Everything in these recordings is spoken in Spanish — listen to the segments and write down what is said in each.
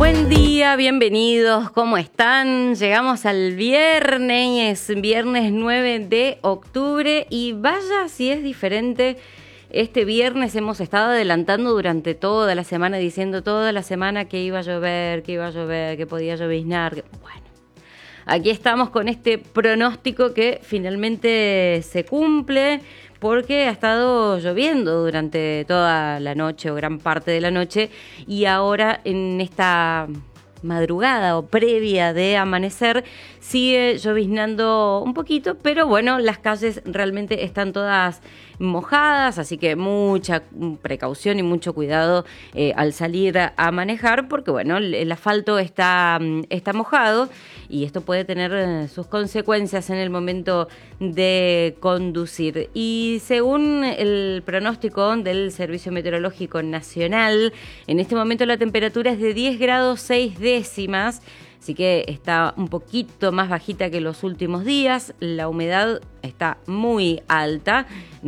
Buen día, bienvenidos, ¿cómo están? Llegamos al viernes 9 de octubre y vaya si es diferente. Este viernes hemos estado adelantando durante toda la semana, diciendo toda la semana que iba a llover, que podía lloviznar. Bueno, aquí estamos con este pronóstico que finalmente se cumple porque ha estado lloviendo durante toda la noche o gran parte de la noche y ahora en esta madrugada o previa de amanecer sigue lloviznando un poquito, pero bueno, las calles realmente están todas mojadas, así que mucha precaución y mucho cuidado al salir a manejar, porque bueno, el asfalto está mojado y esto puede tener sus consecuencias en el momento de conducir. Y según el pronóstico del Servicio Meteorológico Nacional, en este momento la temperatura es de 10 grados 6 décimas, así que está un poquito más bajita que los últimos días. La humedad está muy alta,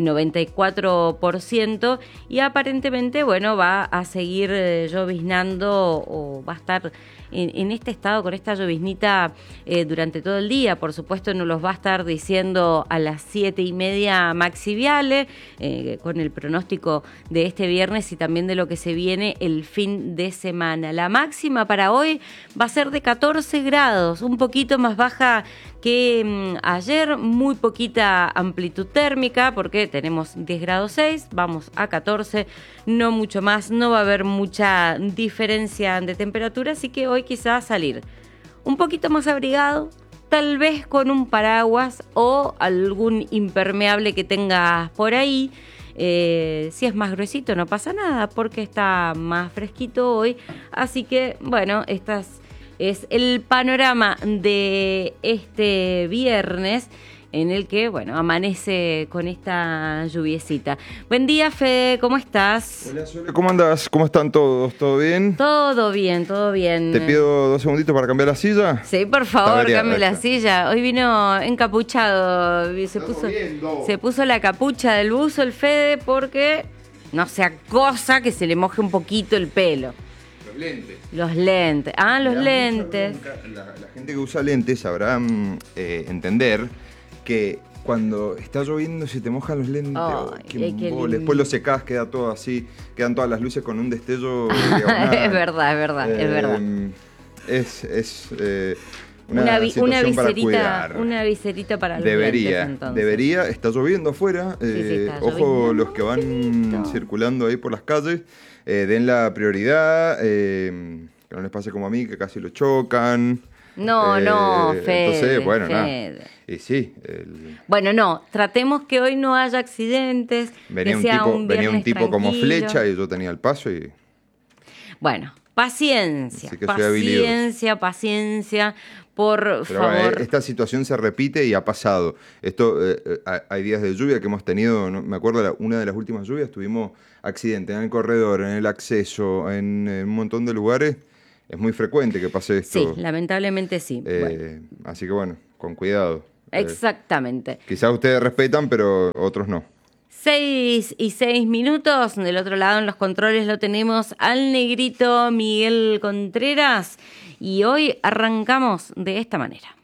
94%, y aparentemente, bueno, va a seguir lloviznando o va a estar en este estado con esta lloviznita durante todo el día. Por supuesto, nos los va a estar diciendo a las 7:30 Maxi Viale, con el pronóstico de este viernes y también de lo que se viene el fin de semana. La máxima para hoy va a ser de 14 grados, un poquito más baja que ayer, muy poquita amplitud térmica porque tenemos 10 grados 6, vamos a 14, no mucho más, no va a haber mucha diferencia de temperatura, así que hoy quizás salir un poquito más abrigado, tal vez con un paraguas o algún impermeable que tengas por ahí. Si es más gruesito no pasa nada porque está más fresquito hoy, así que bueno, es el panorama de este viernes en el que, bueno, amanece con esta lluviecita. Buen día, Fede, ¿cómo estás? Hola, Sole, ¿cómo andás? ¿Cómo están todos? ¿Todo bien? Todo bien, todo bien. ¿Te pido 2 segunditos para cambiar la silla? Sí, por favor, cambie la silla. Hoy vino encapuchado, se puso la capucha del buzo el Fede porque no sea cosa que se le moje un poquito el pelo. Los lentes. Ah, los lentes. La gente que usa lentes sabrá entender que cuando está lloviendo se te mojan los lentes. Después los secás, queda todo así, quedan todas las luces con un destello. Es verdad. Es una situación para cuidar. Una viserita para los lentes, entonces. Debería, está lloviendo afuera. Sí, está ojo, lloviendo los que van circulando ahí por las calles, den la prioridad, que no les pase como a mí, que casi lo chocan. No, Fede. Entonces, bueno, Fede. nada. Y sí. Bueno, no, tratemos que hoy no haya accidentes. Venía un tipo como flecha y yo tenía el paso y... Bueno, paciencia, por favor. Esta situación se repite y ha pasado. Hay días de lluvia que hemos tenido, me acuerdo, una de las últimas lluvias tuvimos accidentes en el corredor, en el acceso, en un montón de lugares. Es muy frecuente que pase esto. Sí, lamentablemente sí. Así que bueno, con cuidado. Exactamente. Quizás ustedes respetan, pero otros no. 6:06. Del otro lado en los controles lo tenemos al negrito Miguel Contreras y hoy arrancamos de esta manera.